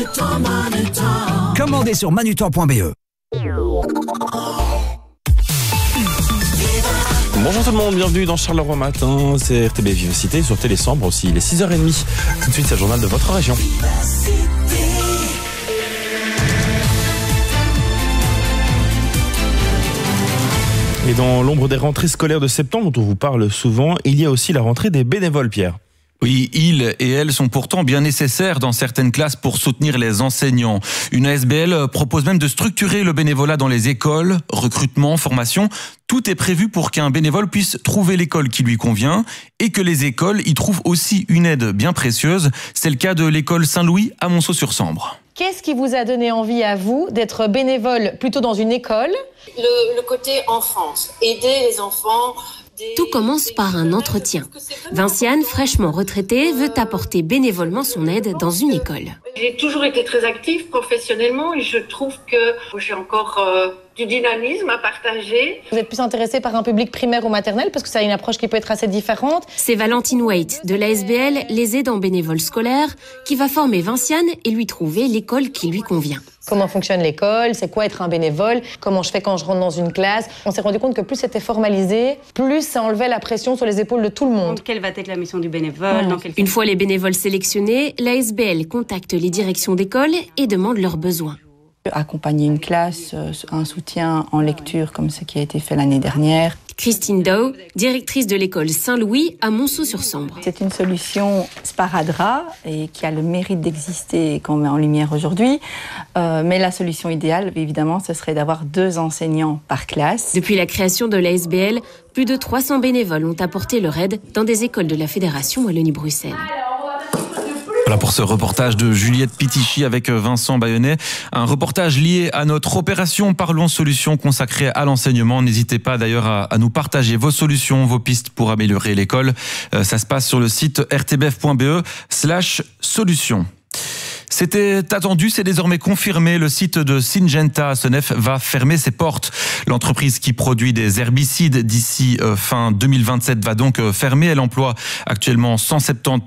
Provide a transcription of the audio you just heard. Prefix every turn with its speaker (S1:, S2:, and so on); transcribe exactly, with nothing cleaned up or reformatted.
S1: Commandez sur manutan point b e.
S2: Bonjour tout le monde, bienvenue dans Charleroi Matin, c'est R T B Vivacité sur Télésambre aussi, il est six heures trente. Tout de suite, c'est le journal de votre région. Et dans l'ombre des rentrées scolaires de septembre dont on vous parle souvent, il y a aussi la rentrée des bénévoles, Pierre.
S3: Oui, ils et elles sont pourtant bien nécessaires dans certaines classes pour soutenir les enseignants. Une A S B L propose même de structurer le bénévolat dans les écoles, recrutement, formation. Tout est prévu pour qu'un bénévole puisse trouver l'école qui lui convient et que les écoles y trouvent aussi une aide bien précieuse. C'est le cas de l'école Saint-Louis à Monceau-sur-Sambre.
S4: Qu'est-ce qui vous a donné envie à vous d'être bénévole plutôt dans une école ?
S5: Le, le côté enfance, aider les enfants.
S6: Tout commence par un entretien. Vinciane, fraîchement retraitée, veut apporter bénévolement son aide dans une école.
S5: J'ai toujours été très active professionnellement et je trouve que j'ai encore euh, du dynamisme à partager.
S4: Vous êtes plus intéressé par un public primaire ou maternel parce que ça a une approche qui peut être assez différente.
S6: C'est Valentine Waite de l'A S B L Les Aidants Bénévoles Scolaires qui va former Vinciane et lui trouver l'école qui lui convient.
S4: Comment fonctionne l'école, c'est quoi être un bénévole, comment je fais quand je rentre dans une classe. On s'est rendu compte que plus c'était formalisé, plus ça enlevait la pression sur les épaules de tout le monde.
S7: Quelle va être la mission du bénévole, dans quel...
S6: Une fois les bénévoles sélectionnés, l'A S B L contacte les directions d'école et demande leurs besoins.
S8: Accompagner une classe, un soutien en lecture comme ce qui a été fait l'année dernière.
S6: Christine Dow, directrice de l'école Saint-Louis à Monceau-sur-Sambre.
S8: C'est une solution sparadrap et qui a le mérite d'exister et qu'on met en lumière aujourd'hui. Euh, mais la solution idéale, évidemment, ce serait d'avoir deux enseignants par classe.
S6: Depuis la création de l'A S B L, plus de trois cents bénévoles ont apporté leur aide dans des écoles de la Fédération Wallonie-Bruxelles.
S3: Voilà pour ce reportage de Juliette Pitichy avec Vincent Bayonnet. Un reportage lié à notre opération Parlons Solutions consacrée à l'enseignement. N'hésitez pas d'ailleurs à, à nous partager vos solutions, vos pistes pour améliorer l'école. Euh, ça se passe sur le site r t b f point b e slash solutions. C'était attendu, c'est désormais confirmé. Le site de Syngenta à Senef va fermer ses portes. L'entreprise qui produit des herbicides d'ici euh, fin deux mille vingt-sept va donc euh, fermer. Elle emploie actuellement cent soixante-dix